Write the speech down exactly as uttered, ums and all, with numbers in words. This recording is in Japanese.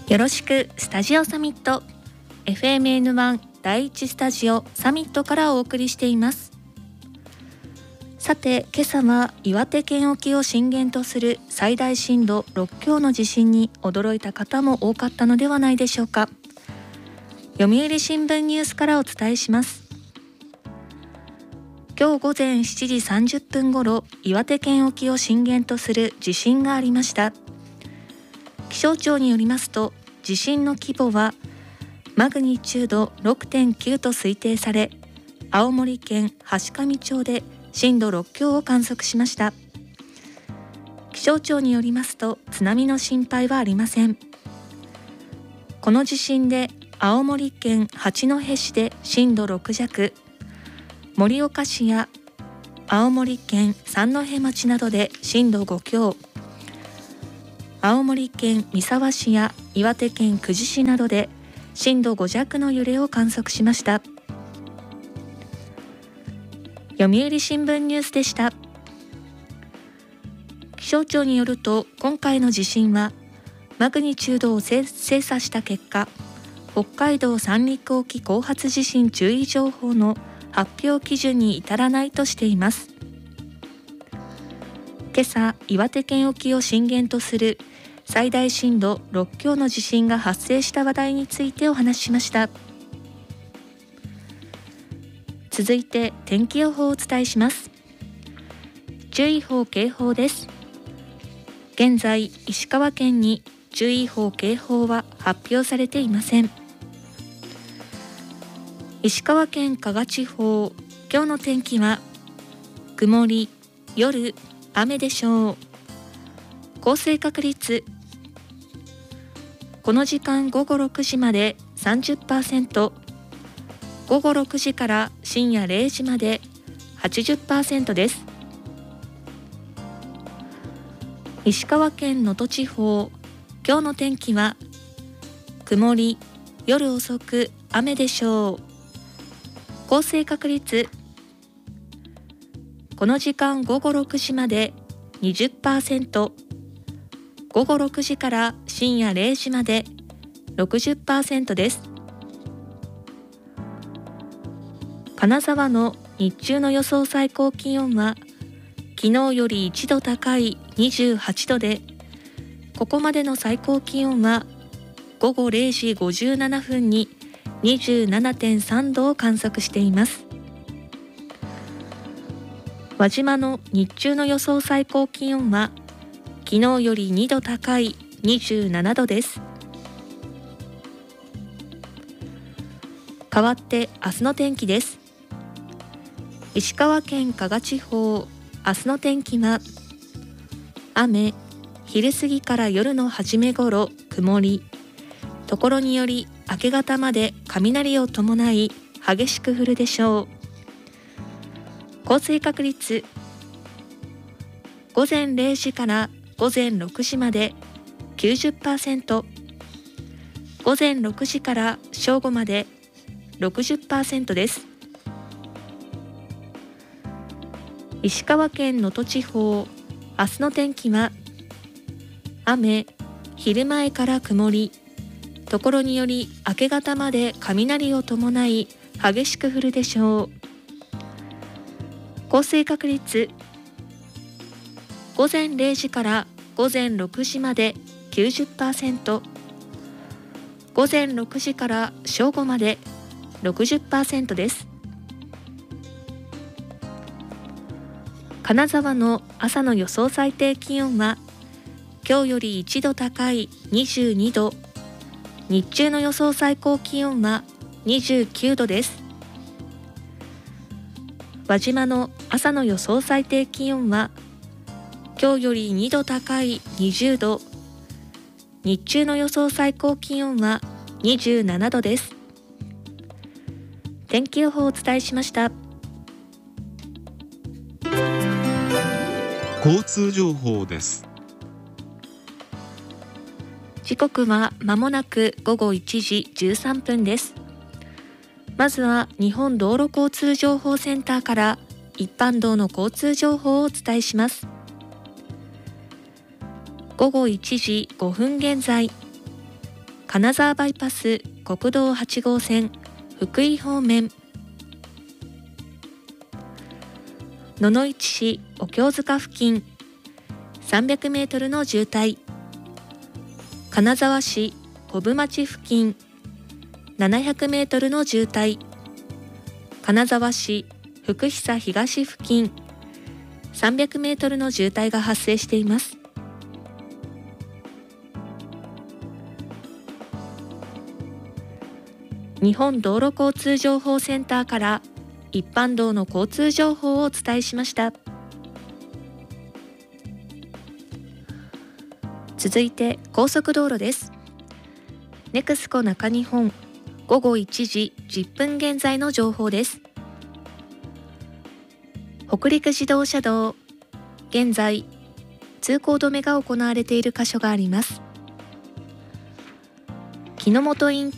よろしくスタジオサミット エフエムエヌワン 第一スタジオサミットからお送りしています。さて、今朝は岩手県沖を震源とする最大震度ろく強の地震に驚いた方も多かったのではないでしょうか。読売新聞ニュースからお伝えします。今日午前しちじさんじゅっぷんごろ、岩手県沖を震源とする地震がありました。気象庁によりますと、地震の規模はマグニチュード ろくてんきゅう と推定され、青森県階上町で震度ろく強を観測しました。気象庁によりますと、津波の心配はありません。この地震で青森県八戸市で震度ろく弱、盛岡市や青森県三戸町などで震度ご強、青森県三沢市や岩手県久慈市などで震度ご弱の揺れを観測しました。読売新聞ニュースでした。気象庁によると、今回の地震はマグニチュードを精査した結果、北海道三陸沖後発地震注意情報の発表基準に至らないとしています。今朝、岩手県沖を震源とする最大震度ろく強の地震が発生した話題についてお話ししました。続いて天気予報をお伝えします。注意報警報です。現在、石川県に注意報警報は発表されていません。石川県加賀地方、今日の天気は曇り、夜雨でしょう。降水確率、この時間午後ろくじまで さんじゅっパーセント、午後ろくじから深夜れいじまで はちじゅっパーセント です。石川県能登地方、今日の天気は曇り、夜遅く雨でしょう。降水確率、この時間午後ろくじまで にじゅっパーセント、午後ろくじから深夜れいじまで ろくじゅっパーセント です。金沢の日中の予想最高気温は昨日よりいちど高いにじゅうはちどで、ここまでの最高気温は午後れいじごじゅうななふんに にじゅうななてんさんどを観測しています。輪島の日中の予想最高気温は昨日よりにど高いにじゅうななどです。変わって明日の天気です。石川県加賀地方、明日の天気は雨、昼過ぎから夜の初めごろ曇り、ところにより明け方まで雷を伴い激しく降るでしょう。降水確率、午前れいじから午前ろくじまで きゅうじゅっパーセント、午前ろくじから正午まで ろくじゅっパーセント です。石川県能登地方、明日の天気は雨、昼前から曇り、ところにより明け方まで雷を伴い激しく降るでしょう。降水確率、午前れいじから午前ろくじまで きゅうじゅっパーセント、午前ろくじから正午まで ろくじゅっパーセント です。金沢の朝の予想最低気温は今日よりいちど高いにじゅうにど、日中の予想最高気温はにじゅうきゅうどです。輪島の朝の予想最低気温は今日よりにど高いにじゅうど、日中の予想最高気温はにじゅうななどです。天気予報をお伝えしました。 交通情報です。 時刻はまもなく午後いちじじゅうさんぷんです。まずは日本道路交通情報センターから一般道の交通情報をお伝えします。午後いちじごふん現在、 金沢バイパス国道はち号線福井方面、野々市市お経塚付近さんびゃくメートルの渋滞、金沢市小部町付近ななひゃくメートルの渋滞、金沢市福久東付近さんびゃくメートルの渋滞が発生しています。日本道路交通情報センターから一般道の交通情報をお伝えしました。続いて高速道路です。ネクスコ中日本ごごいちじじゅっぷん現在の情報です。北陸自動車道、現在通行止めが行われている箇所があります。木之本インタ